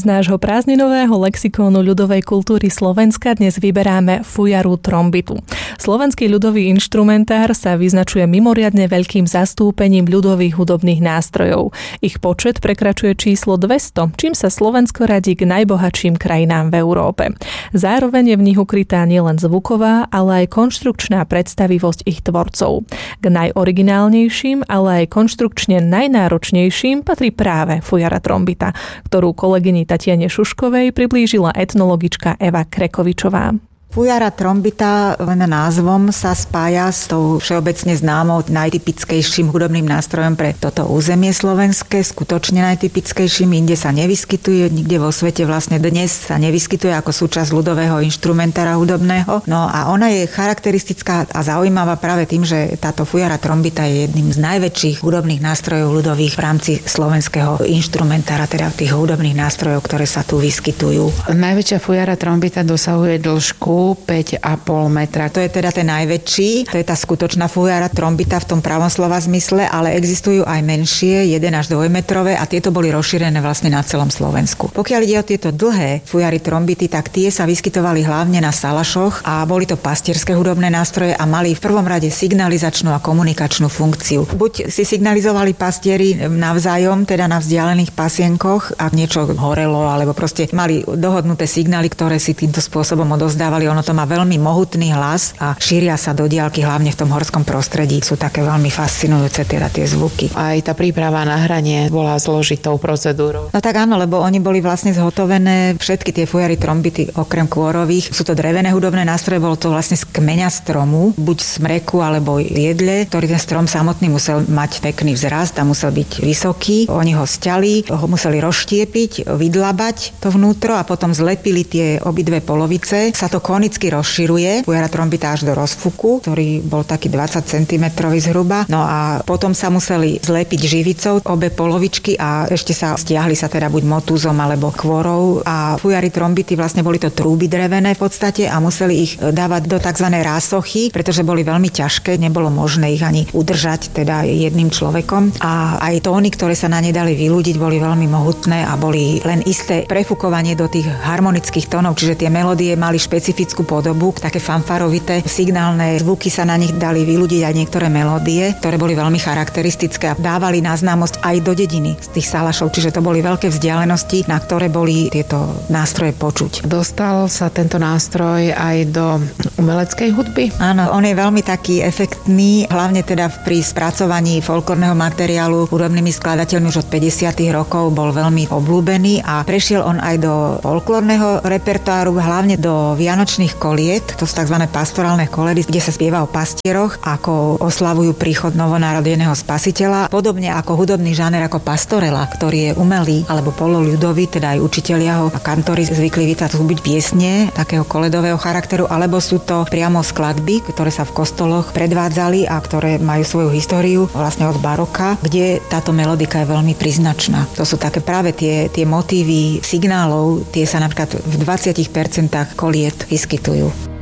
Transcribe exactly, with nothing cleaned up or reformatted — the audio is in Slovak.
Z nášho prázdninového lexikónu ľudovej kultúry Slovenska dnes vyberáme fujaru trombitu. Slovenský ľudový inštrumentár sa vyznačuje mimoriadne veľkým zastúpením ľudových hudobných nástrojov. Ich počet prekračuje číslo dvesto, čím sa Slovensko radí k najbohatším krajinám v Európe. Zároveň je v nich ukrytá nielen zvuková, ale aj konštrukčná predstavivosť ich tvorcov. K najoriginálnejším, ale aj konštrukčne najnáročnejším patrí práve fujara trombita, ktorú kolegyni Tatiane Šuškovej priblížila etnologička Eva Krekovičová. Fujara trombita len názvom sa spája s tou všeobecne známou najtypickejším hudobným nástrojom pre toto územie slovenské, skutočne najtypickejším, inde sa nevyskytuje, nikde vo svete vlastne dnes sa nevyskytuje ako súčasť ľudového inštrumentára hudobného. No a ona je charakteristická a zaujímavá práve tým, že táto fujara trombita je jedným z najväčších hudobných nástrojov ľudových v rámci slovenského inštrumentára, teda tých hudobných nástrojov, ktoré sa tu vyskytujú. Najväčšia fujara trombita dosahuje dĺžku päť a pol metra. To je teda ten najväčší, to je tá skutočná fujara trombita v tom pravom slova zmysle, ale existujú aj menšie, jeden až dvojmetrové a tieto boli rozšírené vlastne na celom Slovensku. Pokiaľ ide o tieto dlhé fujary trombity, tak tie sa vyskytovali hlavne na salašoch a boli to pastierské hudobné nástroje a mali v prvom rade signalizačnú a komunikačnú funkciu. Buď si signalizovali pastieri navzájom, teda na vzdialených pasienkoch, ak niečo horelo, alebo proste mali dohodnuté signály, ktoré si týmto spôsobom odozdávali. Ono to má veľmi mohutný hlas a šíria sa do diaľky, hlavne v tom horskom prostredí. Sú také veľmi fascinujúce teda tie zvuky. Aj tá príprava na hranie bola zložitou procedúrou. No tak áno, lebo oni boli vlastne zhotovené, všetky tie fujary trombity, okrem kôrových, sú to drevené hudobné nástroje, bolo to vlastne z kmeňa stromu, buď smreku alebo jedle, ktorý ten strom samotný musel mať pekný vzrast a musel byť vysoký. Oni ho sťali, ho museli rozštiepiť, vydlabať to vnútro a potom zlepili tie obidve polovice. Sa to konicky rozširuje, fujara trombita až do rozfuku, ktorý bol taký dvadsať centimetrov zhruba. No a potom sa museli zlepiť živicou obe polovičky a ešte sa stiahli sa teda buď motúzom alebo kôrou a fujary trombity vlastne boli to trúby drevené v podstate a museli ich dávať do tzv. Rásochy, pretože boli veľmi ťažké, nebolo možné ich ani udržať teda jedným človekom a aj tóny, ktoré sa na ne dali vyľúdiť, boli veľmi mohutné a boli len isté prefúkovanie do tých harmonických tónov, čiže tie melódie mali špecifickú podobu, také fanfarovité signálne zvuky sa na nich dali vyľudiť aj niektoré melódie, ktoré boli veľmi charakteristické a dávali na známosť aj do dediny z tých salašov, čiže to boli veľké vzdialenosti, na ktoré boli tieto nástroje počuť. Dostal sa tento nástroj aj do umeleckej hudby? Áno, on je veľmi taký efektný, hlavne teda pri spracovaní folklórneho materiálu hudobnými skladateľmi už od päťdesiatych rokov bol veľmi obľúbený a prešiel on aj do folklórneho repertoáru, hlavne do vianočných koliet, to sú tzv. Pastorálne koledy, kde sa spieva o pastieroch, ako oslavujú príchod novonarodeného spasiteľa, podobne ako hudobný žáner ako pastorela, ktorý je umelý alebo poloľudový, teda aj učitelia ho a kantori zvykli vytvárať buď piesne takého koledového charakteru, alebo sú to priamo skladby, ktoré sa v kostoloch predvádzali a ktoré majú svoju históriu vlastne od baroka, kde táto melodika je veľmi príznačná. To sú také práve tie, tie motívy signálov, tie sa napríklad v dvadsiatich percentách koliet vyskytujú.